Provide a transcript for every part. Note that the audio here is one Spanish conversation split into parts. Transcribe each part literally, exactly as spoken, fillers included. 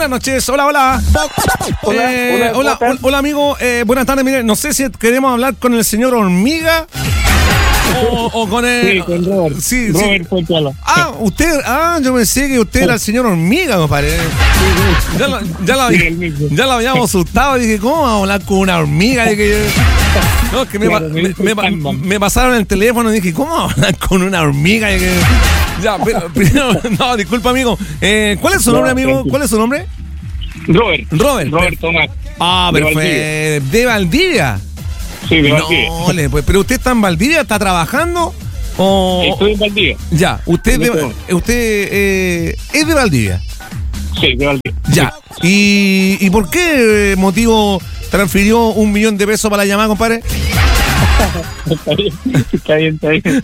buenas noches. Hola, hola. Hola, eh, hola, hola, hola, hola, amigo. Eh, buenas tardes. Mire, no sé si queremos hablar con el señor Hormiga o, o con el. Sí, con Robert. Sí, Robert sí. Portala. Ah, usted. Ah, yo pensé que usted era el señor Hormiga, compadre. Ya lo, ya lo, Sí, el mismo. ya lo habíamos asustado. Dije, ¿cómo vamos a hablar con una hormiga? Dije, no, es que me, Claro, me, me hizo me, Sandman. me pasaron el teléfono y dije, ¿cómo vamos a hablar con una hormiga? Dije, ya, pero, primero, no, disculpa, amigo. Eh, ¿Cuál es su No, nombre, amigo? tranquilo. ¿Cuál es su nombre? Robert. Robert. Robert Tomás. Ah, De perfecto. ¿De Valdivia? Sí, de Valdivia. No, le, pues, pero usted está en Valdivia, ¿está trabajando? O, Estoy en Valdivia. ya, usted, de, No. usted eh, es de Valdivia. Sí, de Valdivia. Ya. ¿Y, y por qué motivo transfirió un millón de pesos para la llamada, compadre? Está bien, está bien, está bien.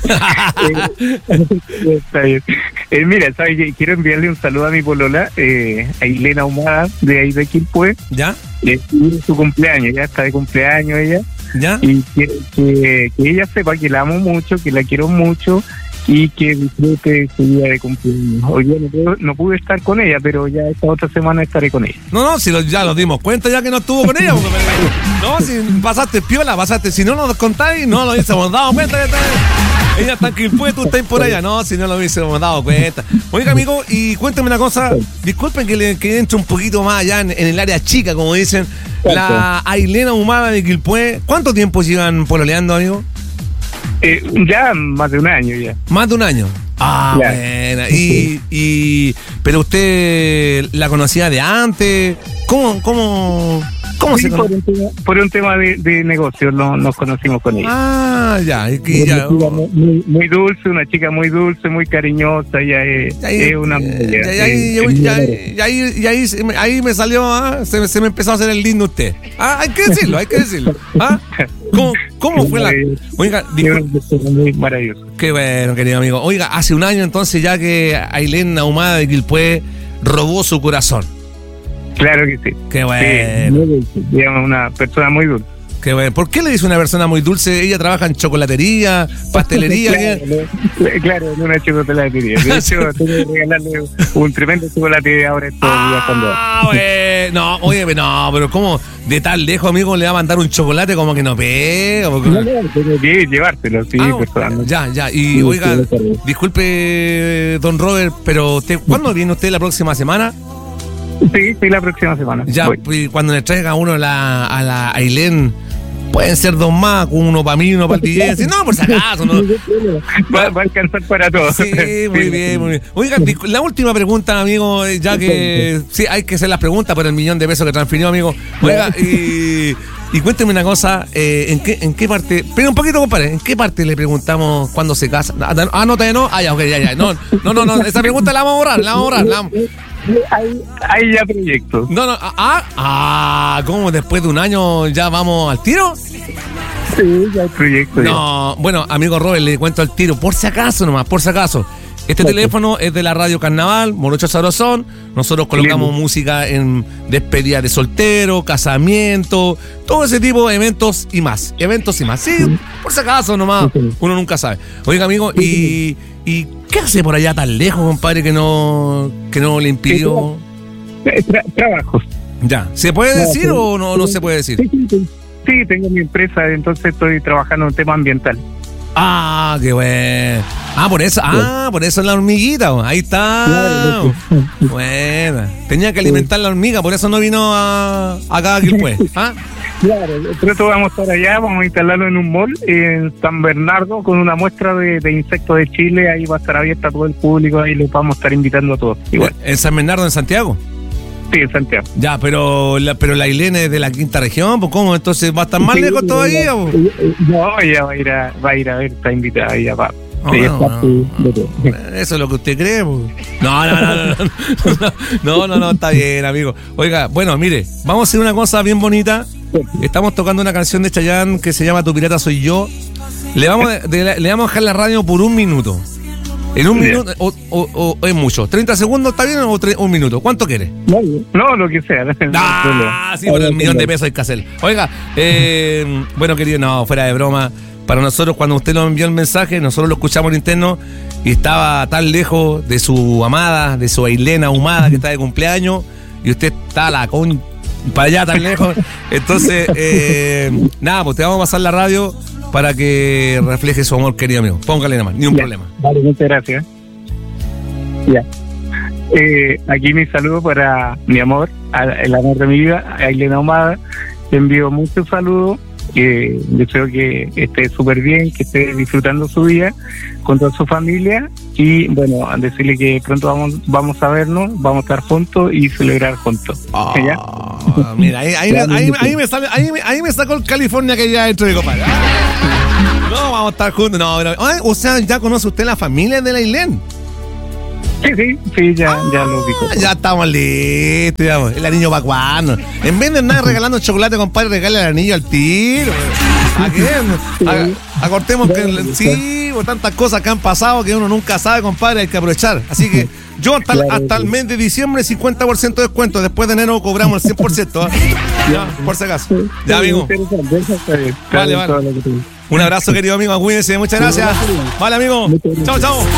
Eh, está bien. Eh, mira, ¿sabes qué? Quiero enviarle un saludo a mi polola, eh, a Ilena Humada, de ahí de Quilpué. ¿Ya? Eh, es su cumpleaños, ya está de cumpleaños ella. ¿Ya? Y quiero que, que ella sepa que la amo mucho, que la quiero mucho y que disfrute su día de cumpleaños. Hoy día no, puedo- no pude estar con ella, pero ya esta otra semana estaré con ella. No, no, si lo- ya nos dimos cuenta ya que no estuvo con ella. Porque, no, si pasaste piola, pasaste. Si no nos contáis, no lo hubiésemos dado cuenta. Que está, ella está en Quilpué, tú estás por allá. No, si no lo hubiésemos dado cuenta. Oiga, amigo, y cuéntame una cosa. Disculpen que le que entre un poquito más allá en, en el área chica, como dicen. La Ailena Humada de Quilpué. ¿Cuánto tiempo llevan pololeando, amigo? Eh, ya más de un año ya. Más de un año. Ah, Claro. buena. Y, y, pero usted la conocía de antes. ¿Cómo, cómo, cómo Sí, se por conoce? un tema, por un tema de, de negocio no, nos conocimos con ella. Ah, ya, es que ya. Una chica muy, muy dulce, una chica muy dulce, muy cariñosa, ella es, Ya ahí, es una ya, mujer, ya, ya, es- ya, es ya, muy ya ahí, ya ahí, se me- ahí me salió, ah, se, me- se me empezó a hacer el lindo usted. Ah, hay que decirlo, hay que decirlo. ¿Ah? ¿Cómo, cómo fue la...? Oiga, es discul- una persona muy maravillosa. qué bueno, querido amigo. Oiga, hace un año entonces ya que Ailena Humada de Quilpué robó su corazón. Claro que sí. Qué Sí, bueno. muy dulce. Ella es una persona muy dulce. Qué bueno. ¿Por qué le dice una persona muy dulce? Ella trabaja en chocolatería, pastelería. Claro, ¿qué? le- claro, en una chocolatería. De hecho, tengo que regalarle un tremendo chocolate ahora estos días cuando... Ah, bueno. No, oye, no, pero ¿cómo de tan lejos, amigo, le va a mandar un chocolate como que no pega? Porque- No, no, tengo que llevártelo, sí, Ah, personalmente. ya, ya. Y Sí, oiga, sí, sí. disculpe, don Robert, pero usted, ¿cuándo viene usted la próxima semana? Sí, sí, la próxima semana. Ya, Voy. pues, cuando le traiga uno la, a la Ailén, pueden ser dos más, uno para mí, uno para el D J. Si no, por si acaso, ¿no? Va, va a alcanzar para todos. Sí, muy bien, muy bien. Oiga, discu- la última pregunta, amigo, eh, ya que sí, hay que hacer las preguntas por el millón de pesos que transfirió, amigo. Oiga, y, y cuénteme una cosa, eh, ¿en qué en qué parte? Espera un poquito, compadre, ¿en qué parte le preguntamos cuándo se casa? Ah, ah, no, todavía no. Ah, ya, ok, ya, ya. No, no, no, no, esa pregunta la vamos a borrar, la vamos a borrar. la vamos- Hay, hay ya proyectos. No, no, ah, ah, ah, ¿cómo después de un año ya vamos al tiro? Sí, ya hay proyectos. No, bueno, amigo Robert, le cuento al tiro, por si acaso nomás, por si acaso. Este teléfono es de la Radio Carnaval, Morocho Sabrosón. Nosotros colocamos Lindo. música en despedida de soltero, casamiento, todo ese tipo de eventos y más. Eventos y más. Sí, por si acaso nomás, uno nunca sabe. Oiga, amigo, ¿y, y qué hace por allá tan lejos, compadre, que no, que no le impidió? Eh, tra- trabajos. Ya, ¿se puede decir o no, no se puede decir? Sí, sí, sí. Sí, tengo mi empresa, entonces estoy trabajando en un tema ambiental. Ah, qué bueno. Ah, por eso, ah, por eso es la hormiguita, ahí está. Claro, Buena. Tenía que alimentar la hormiga, por eso no vino a acá a Quilpué. ¿Ah? Claro, pronto vamos a estar allá, vamos a instalarlo en un mall en San Bernardo con una muestra de, de insectos de Chile, ahí va a estar abierta a todo el público, ahí los vamos a estar invitando a todos. Igual, ¿En San Bernardo, en Santiago? sí, en Santiago. Ya, pero la, pero la Ailén es de la quinta región, pues ¿cómo? Entonces va a estar más Sí, lejos todavía, pues. No, ella va a ir a, va a ir a ver, está invitada ella va. Ah, Sí, no, está no, así, de todo. Eso es lo que usted cree, pues. No, no, no, no, no, no, no, no, está bien, amigo. Oiga, bueno, mire, vamos a hacer una cosa bien bonita. Estamos tocando una canción de Chayanne que se llama Tu pirata soy yo. Le vamos, de- de- le vamos a dejar la radio por un minuto. En un Bien. minuto, o, o- o es mucho. ¿treinta segundos está bien o tre- un minuto? ¿Cuánto quiere? No, no, lo que sea. no hay Ah, problema. sí, por el millón de pesos hay que hacer. Oiga, eh, bueno, querido, no, fuera de broma. Para nosotros, cuando usted nos envió el mensaje, nosotros lo escuchamos en interno y estaba tan lejos de su amada, de su Ailena Humada que está de cumpleaños. y usted está a la con para allá tan lejos. Entonces, eh, nada, pues te vamos a pasar la radio para que refleje su amor, querido amigo. Póngale nada más, ni un Ya. problema. Vale, muchas gracias. Ya. Eh, aquí mi saludo para mi amor, a- el amor de mi vida, a Elena Ahumada. Te envío muchos saludos. Eh, deseo que esté súper bien, que esté disfrutando su día con toda su familia. Y bueno, a decirle que pronto vamos vamos a vernos, vamos a estar juntos y celebrar juntos. Ah, ¿Ya? mira, ahí, ahí, ahí, ahí me sale, ahí, me- ahí me sacó el California que ya dentro de compadre. Ah, no, vamos a estar juntos. No, pero, ay, o sea, ya conoce usted la familia de la Ailén. Sí, sí, sí, ya, ya lo dijo. Ah, ya estamos listos, digamos. El anillo vacuano. En vez de andar regalando chocolate, compadre, regale el anillo al tiro. ¿A quién? A- Acortemos que el- sí, por tantas cosas que han pasado que uno nunca sabe, compadre, hay que aprovechar. Así que yo hasta, el- hasta el mes de diciembre cincuenta por ciento de descuento, después de enero cobramos el cien por ciento. ¿eh? Ya, por si acaso. Ya, amigo. Interesante, eso está bien. Vale, vale. Todo lo que tú- Un abrazo, querido amigo. Cuídense, muchas gracias. Vale, amigo. Chao, chao.